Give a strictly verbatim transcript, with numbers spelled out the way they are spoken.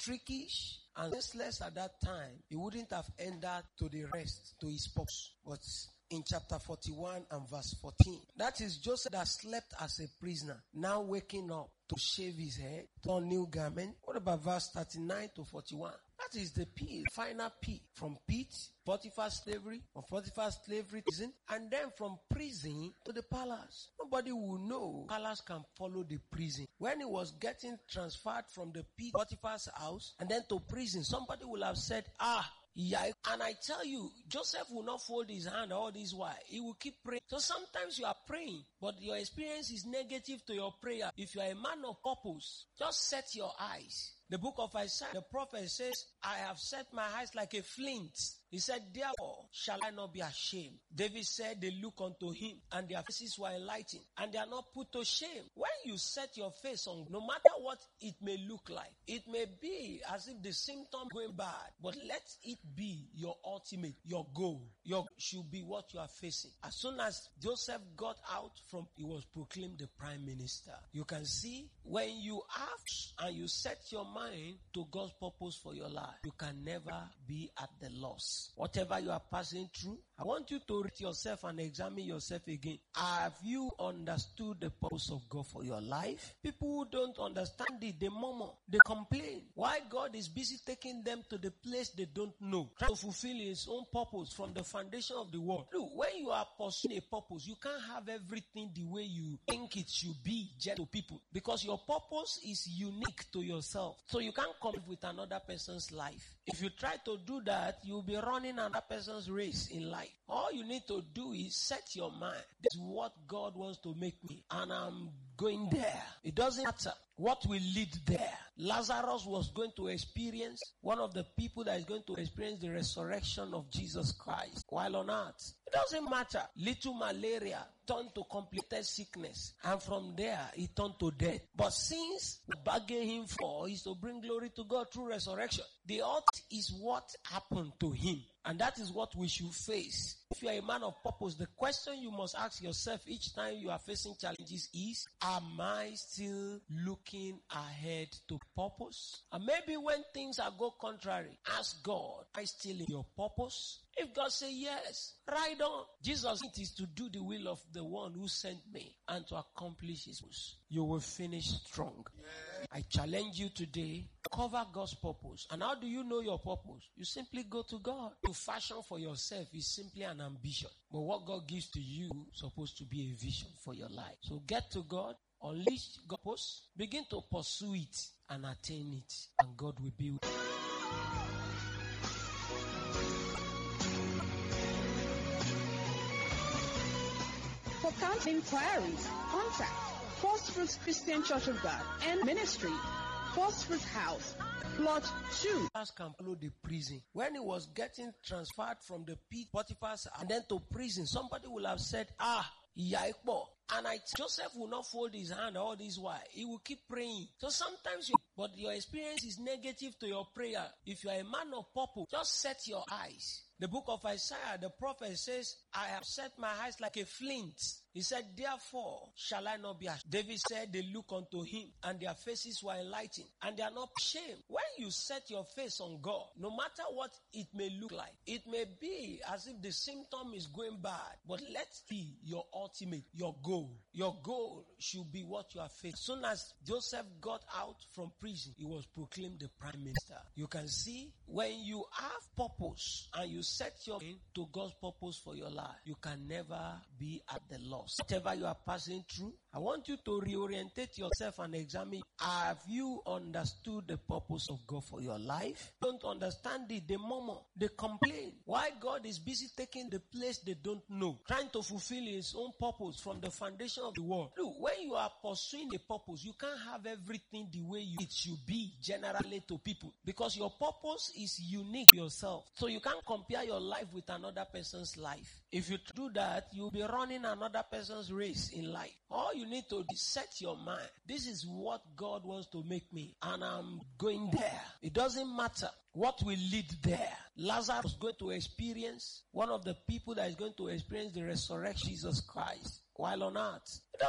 trickish and senseless at that time, he wouldn't have entered to the rest, to his purpose. But in chapter forty-one and verse fourteen, that is Joseph that slept as a prisoner, now waking up to shave his head, turn new garment. What about verse thirty-nine to forty-one? That is the P, final P, from pit, Potiphar's slavery, from Potiphar's slavery prison, and then from prison to the palace. Nobody will know palace can follow the prison. When he was getting transferred from the pit, Potiphar's house, and then to prison, somebody will have said, ah, yeah, and I tell you, Joseph will not fold his hand all this while. He will keep praying. So sometimes you are praying, but your experience is negative to your prayer. If you are a man of purpose, just set your eyes. The book of Isaiah, the prophet says, I have set my eyes like a flint. He said, therefore shall I not be ashamed. David said, they look unto him, and their faces were enlightened, and they are not put to shame. When you set your face on, no matter what it may look like, it may be as if the symptom going bad, but let it be your ultimate, your goal. Your should be what you are facing. As soon as Joseph got out from, he was proclaimed the prime minister. You can see when you have and you set your mind to God's purpose for your life, you can never be at the loss. Whatever you are passing through, I want you to read yourself and examine yourself again. Have you understood the purpose of God for your life? People who don't understand it, they murmur, they complain. Why God is busy taking them to the place they don't know, trying to fulfill his own purpose from the foundation of the world. Look, when you are pursuing a purpose, you can't have everything the way you think it should be to people, because your purpose is unique to yourself. So you can't compete with another person's life. If you try to do that, you'll be running another person's race in life. All you need to do is set your mind. This is what God wants to make me, and I'm going there. It doesn't matter what will lead there. Lazarus was going to experience, one of the people that is going to experience the resurrection of Jesus Christ while on earth. It doesn't matter. Little malaria turned to completed sickness, and from there it turned to death. But since the bargain him for is to bring glory to God through resurrection, the earth is what happened to him, and that is what we should face. If you are a man of purpose, the question you must ask yourself each time you are facing challenges is, am I still looking ahead to purpose? And maybe when things are go contrary, ask God, am I still in your purpose? If God say yes, ride on. Jesus it is to do the will of the one who sent me and to accomplish his purpose. You will finish strong. Yeah. I challenge you today, cover God's purpose. And how do you know your purpose? You simply go to God. To fashion for yourself is simply an ambition. But what God gives to you is supposed to be a vision for your life. So get to God, unleash God's purpose, begin to pursue it and attain it. And God will be with you. For counseling inquiries, contact First Fruits Christian Church of God and Ministry, First Fruits House, Plot two. Can follow the prison. When he was getting transferred from the pit, Potiphar's, and then to prison, somebody will have said, ah, Yaikbo. And I, Joseph will not fold his hand all this while. He will keep praying. So sometimes you, but your experience is negative to your prayer. If you are a man of purpose, just set your eyes. The book of Isaiah, the prophet says, I have set my eyes like a flint. He said, therefore shall I not be ashamed. David said, they look unto him, and their faces were enlightened, and they are not ashamed. When you set your face on God, no matter what it may look like, it may be as if the symptom is going bad, but let it be your ultimate, your goal. Your goal should be what you are facing. As soon as Joseph got out from prison, he was proclaimed the prime minister. You can see, when you have purpose and you set your mind to God's purpose for your life, you can never be at the loss. Whatever you are passing through, I want you to reorientate yourself and examine, have you understood the purpose of God for your life? Don't understand it, they murmur, they complain. Why God is busy taking the place they don't know, trying to fulfill his own purpose from the foundation of the world. Look, when you are pursuing a purpose, you can't have everything the way you, it should be generally to people, because your purpose is unique to yourself. So you can't compare your life with another person's life. If you do that, you'll be running another person's race in life. All you need to do is set your mind. This is what God wants to make me, and I'm going there. It doesn't matter what will lead there. Lazarus was going to experience, one of the people that is going to experience the resurrection of Jesus Christ while on earth. It